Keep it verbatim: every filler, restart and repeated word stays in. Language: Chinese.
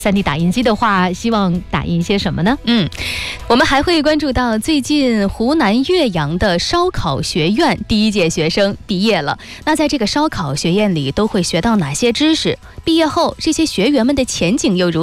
三 D 打印机的话，希望打印些什么呢？ 嗯，我们还会关注到最近湖南岳阳的烧烤学院第一届学生毕业了。那在这个烧烤学院里，都会学到哪些知识？毕业后，这些学员们的前景又如何？